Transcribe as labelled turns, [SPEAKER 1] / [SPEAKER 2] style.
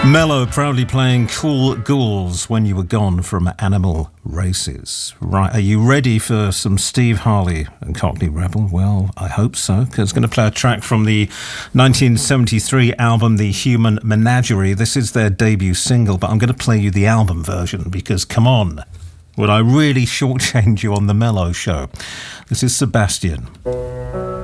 [SPEAKER 1] Mello proudly playing Cool Ghouls When You Were Gone from Animal Races. Right, are you ready for some Steve Harley and Cockney Rebel? Well, I hope so, because I'm going to play a track from the 1973 album The Human Menagerie. This is their debut single, but I'm going to play you the album version because, come on, would I really shortchange you on the Mello show? This is Sebastian.